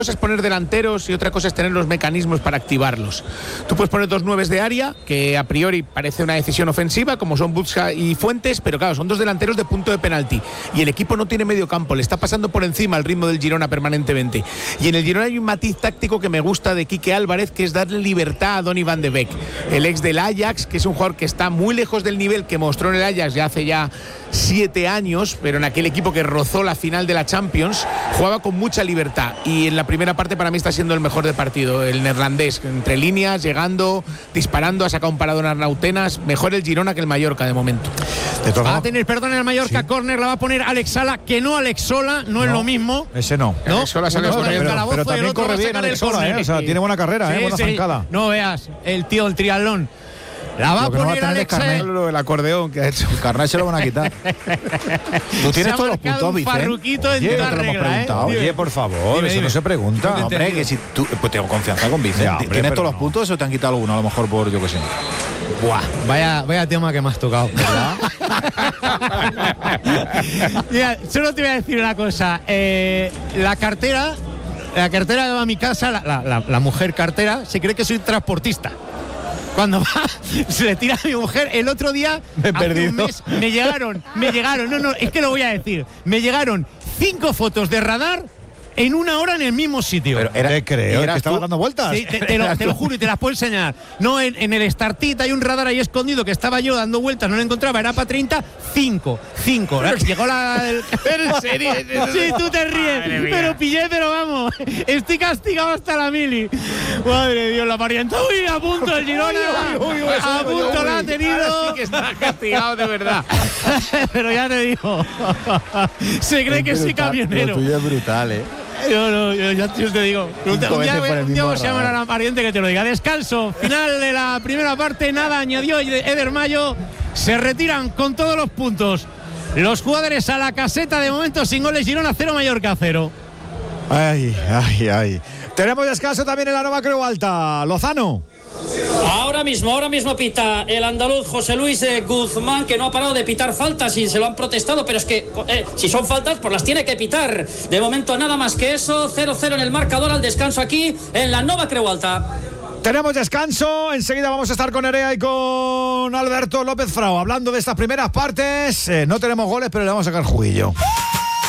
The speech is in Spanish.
cosa es poner delanteros y otra cosa es tener los mecanismos para activarlos. Tú puedes poner 2 9 de área, que a priori parece una decisión ofensiva, como son Butzka y Fuentes, pero claro, son 2 delanteros de punto de penalti. Y el equipo no tiene medio campo, le está pasando por encima el ritmo del Girona permanentemente. Y en el Girona hay un matiz táctico que me gusta de Quique Álvarez, que es darle libertad a Donny van de Beek, el ex del Ajax, que es un jugador que está muy lejos del nivel que mostró en el Ajax ya hace 7 años, pero en aquel equipo que rozó la final de la Champions, jugaba con mucha libertad. Y en la primera parte para mí está siendo el mejor de partido, el neerlandés, entre líneas, llegando, disparando, ha sacado un parado en Arnautenas, mejor el Girona que el Mallorca de momento. Va a tener perdón el Mallorca, sí. Córner la va a poner Alex Sala, que no Alex Sola, no es lo mismo. Ese no. Alex Sola sale pero también corre bien Alex Sola, o sea, tiene buena carrera, buena zancada. No veas, el tío del triatlón. La va a poner Alex. El acordeón que ha hecho. El carnet se lo van a quitar. Tú tienes todos los puntos, Vicente. Farruquito en toda regla, Oye, por favor, eso no se pregunta. No, hombre, que si tú pues tengo confianza con Vicente. Ya, hombre, ¿tienes todos los puntos o te han quitado alguno? A lo mejor por, yo qué sé. Buah, vaya tema que me has tocado, ¿verdad? Mira, solo te voy a decir una cosa. La cartera que va a mi casa, la mujer cartera, se cree que soy transportista. Cuando va, se le tira a mi mujer. El otro día, hace un mes, me llegaron, no, es que lo voy a decir, me llegaron 5 fotos de radar en 1 hora en el mismo sitio. Pero te creo, que estaba dando vueltas. Sí, te lo juro y te las puedo enseñar. No, en el Startit hay un radar ahí escondido que estaba yo dando vueltas, no lo encontraba, era para 30, 5. Llegó la... ¿En serio? Sí, tú te ríes, pero pillé, pero vamos, estoy castigado hasta la mili. Madre de Dios, la parienta. Uy, a punto el Girona. A punto la ha tenido. Ahora sí que está castigado de verdad. Pero ya te digo, se cree que soy camionero. Lo tuyo es brutal, Yo te digo. Un día se llama a la pariente que te lo diga. Descanso, final de la primera parte, nada añadió Eder Mayo. Se retiran con todos los puntos los jugadores a la caseta, de momento sin goles. Girona 0, Mallorca 0. Ay. Tenemos descanso también en la Nova Creu Alta. Lozano. Ahora mismo pita el andaluz José Luis Guzmán, que no ha parado de pitar faltas y se lo han protestado, pero es que si son faltas pues las tiene que pitar. De momento nada más que eso, 0-0 en el marcador al descanso aquí en la Nova Creu Alta. Tenemos descanso, enseguida vamos a estar con Nerea y con Alberto López Frao hablando de estas primeras partes. No tenemos goles, pero le vamos a sacar juguillo.